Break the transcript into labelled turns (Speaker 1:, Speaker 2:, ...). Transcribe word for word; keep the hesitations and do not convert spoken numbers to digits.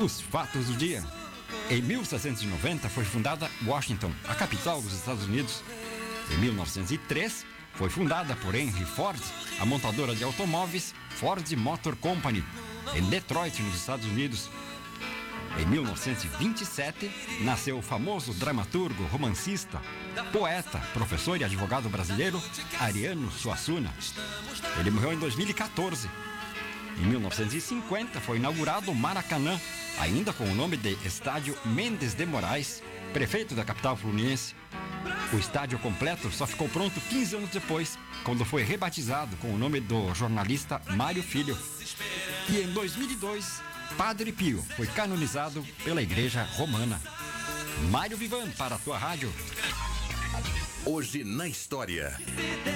Speaker 1: Os fatos do dia. Em mil seiscentos e noventa foi fundada Washington, a capital dos Estados Unidos. Em mil novecentos e três foi fundada por Henry Ford, a montadora de automóveis Ford Motor Company, em Detroit, nos Estados Unidos. Em mil novecentos e vinte e sete, nasceu o famoso dramaturgo, romancista, poeta, professor e advogado brasileiro Ariano Suassuna. Ele morreu em dois mil e quatorze. Em mil novecentos e cinquenta foi inaugurado o Maracanã, ainda com o nome de Estádio Mendes de Moraes, prefeito da capital fluminense. O estádio completo só ficou pronto quinze anos depois, quando foi rebatizado com o nome do jornalista Mário Filho. E em dois mil e dois, Padre Pio foi canonizado pela Igreja Romana. Mário Vivan para a tua rádio.
Speaker 2: Hoje na história.